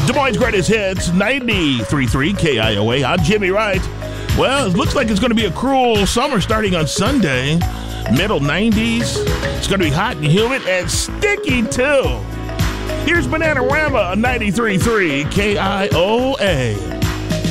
Des Moines' greatest hits, 93.3 KIOA. I'm Jimmy Wright. Well, it looks like it's going to be a cruel summer starting on Sunday. Middle 90s. It's going to be hot and humid and sticky, too. Here's Bananarama on 93.3 KIOA.